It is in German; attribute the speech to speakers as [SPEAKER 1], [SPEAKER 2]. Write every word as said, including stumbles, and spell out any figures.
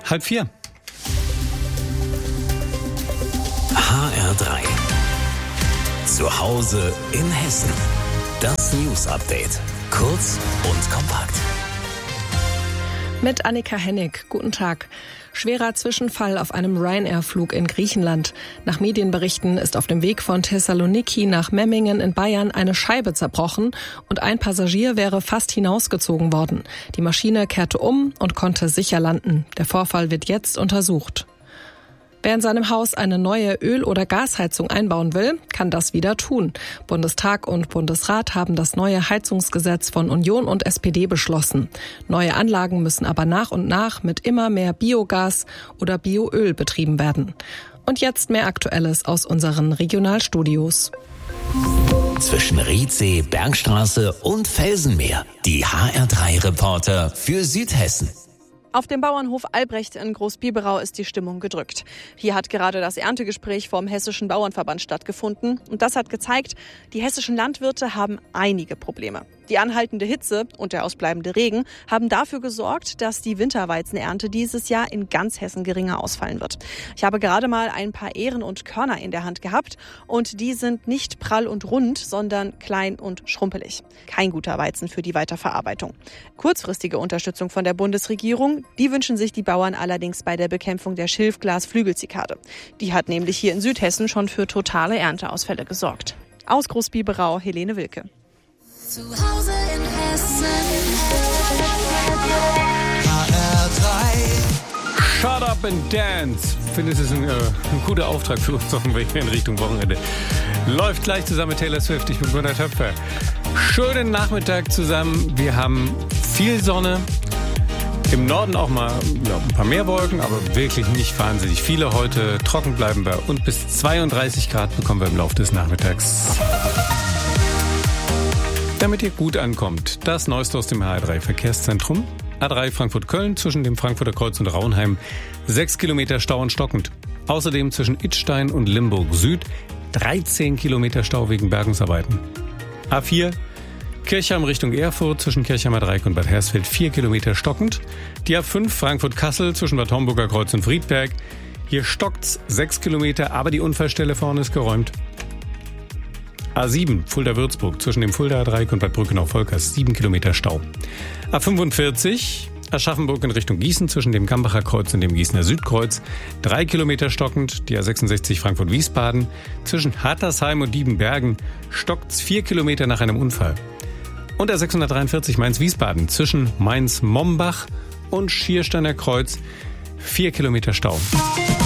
[SPEAKER 1] Halb vier.
[SPEAKER 2] H R drei. Zu Hause in Hessen. Das News Update. Kurz und kompakt.
[SPEAKER 3] Mit Annika Hennig. Guten Tag. Schwerer Zwischenfall auf einem Ryanair-Flug in Griechenland. Nach Medienberichten ist auf dem Weg von Thessaloniki nach Memmingen in Bayern eine Scheibe zerbrochen und ein Passagier wäre fast hinausgezogen worden. Die Maschine kehrte um und konnte sicher landen. Der Vorfall wird jetzt untersucht. Wer in seinem Haus eine neue Öl- oder Gasheizung einbauen will, kann das wieder tun. Bundestag und Bundesrat haben das neue Heizungsgesetz von Union und S P D beschlossen. Neue Anlagen müssen aber nach und nach mit immer mehr Biogas oder Bioöl betrieben werden. Und jetzt mehr Aktuelles aus unseren Regionalstudios.
[SPEAKER 2] Zwischen Riedsee, Bergstraße und Felsenmeer. Die H R drei Reporter für Südhessen.
[SPEAKER 4] Auf dem Bauernhof Albrecht in Großbiberau ist die Stimmung gedrückt. Hier hat gerade das Erntegespräch vom Hessischen Bauernverband stattgefunden. Und das hat gezeigt, die hessischen Landwirte haben einige Probleme. Die anhaltende Hitze und der ausbleibende Regen haben dafür gesorgt, dass die Winterweizenernte dieses Jahr in ganz Hessen geringer ausfallen wird. Ich habe gerade mal ein paar Ähren und Körner in der Hand gehabt und die sind nicht prall und rund, sondern klein und schrumpelig. Kein guter Weizen für die Weiterverarbeitung. Kurzfristige Unterstützung von der Bundesregierung, die wünschen sich die Bauern allerdings bei der Bekämpfung der Schilfglas-Flügelzikade. Die hat nämlich hier in Südhessen schon für totale Ernteausfälle gesorgt. Aus Großbiberau, Helene Wilke.
[SPEAKER 5] Zu Hause in Hessen.
[SPEAKER 1] H R drei. Shut up and dance. Ich finde, es ist ein, äh, ein guter Auftrag für uns auf dem Weg in Richtung Wochenende. Läuft gleich zusammen mit Taylor Swift. Ich bin Gunnar Töpfer. Schönen Nachmittag zusammen. Wir haben viel Sonne. Im Norden auch mal ja, ein paar mehr Wolken, aber wirklich nicht wahnsinnig viele heute. Trocken bleiben wir und bis zweiunddreißig Grad bekommen wir im Laufe des Nachmittags. Damit ihr gut ankommt, das Neueste aus dem H R drei Verkehrszentrum. A drei Frankfurt-Köln zwischen dem Frankfurter Kreuz und Raunheim. Sechs Kilometer Stau und stockend. Außerdem zwischen Idstein und Limburg Süd. dreizehn Kilometer Stau wegen Bergungsarbeiten. A vier Kirchheim Richtung Erfurt zwischen Kirchheimer Dreieck und Bad Hersfeld. vier Kilometer stockend. Die A fünf Frankfurt-Kassel zwischen Bad Homburger Kreuz und Friedberg. Hier stockt's sechs Kilometer, aber die Unfallstelle vorne ist geräumt. A sieben Fulda-Würzburg zwischen dem Fuldaer Dreieck und Bad Brückenau-Volkers, sieben Kilometer Stau. A fünfundvierzig Aschaffenburg in Richtung Gießen zwischen dem Kambacher Kreuz und dem Gießener Südkreuz, drei Kilometer stockend. Die A sechsundsechzig Frankfurt-Wiesbaden zwischen Hattersheim und Diebenbergen stockt's vier Kilometer nach einem Unfall. Und A sechshundertdreiundvierzig Mainz-Wiesbaden zwischen Mainz-Mombach und Schiersteiner Kreuz, vier Kilometer Stau.